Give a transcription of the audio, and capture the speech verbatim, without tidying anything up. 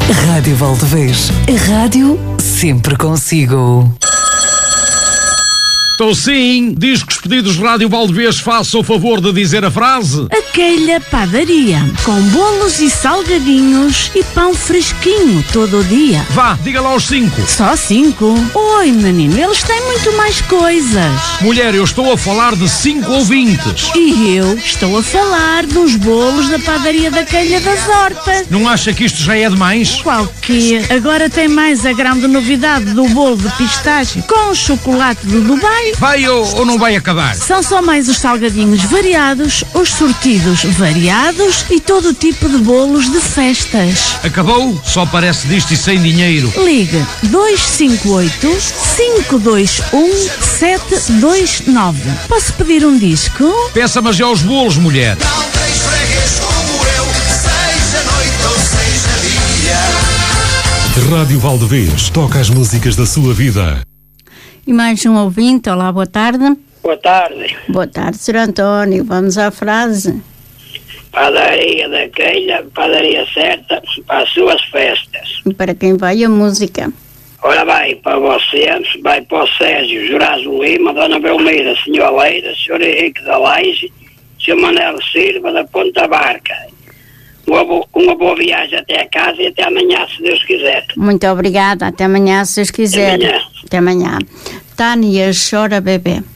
Rádio Valdevez, a rádio sempre consigo. Estou sim, diz que os pedidos Rádio Valdevez façam o favor de dizer a frase. Aquela padaria, com bolos e salgadinhos e pão fresquinho todo o dia. Vá, diga lá os cinco. Só cinco? Oi, menino, eles têm muito mais coisas. Mulher, eu estou a falar de cinco ouvintes. E eu estou a falar dos bolos da padaria da Calha das Hortas. Não acha que isto já é demais? Qual que? Agora tem mais a grande novidade do bolo de pistache com chocolate do Dubai. Vai ou, ou não vai acabar? São só mais os salgadinhos variados, os sortidos variados e todo o tipo de bolos de festas. Acabou? Só parece disto e sem dinheiro. Ligue dois cinco oito, cinco dois um, sete dois nove. Posso pedir um disco? Peça, mas já os bolos, mulher. Não tens freguês como eu, seja noite ou seja dia. Rádio Valdevez toca as músicas da sua vida. E mais um ouvinte, olá, boa tarde. Boa tarde. Boa tarde, senhor António, vamos à frase. Padaria da Calha, padaria certa para as suas festas. E para quem vai a música? Ora, vai para você, vai para o Sérgio Jurazo Lima, Dona Belmira, senhor Leira, senhor Henrique da Laje, senhor Manel Silva da Ponta Barca. Uma boa, uma boa viagem até a casa e até amanhã, se Deus quiser. Muito obrigada, até amanhã, se Deus quiser. Até amanhã. Até amanhã. Tânia, chora bebê.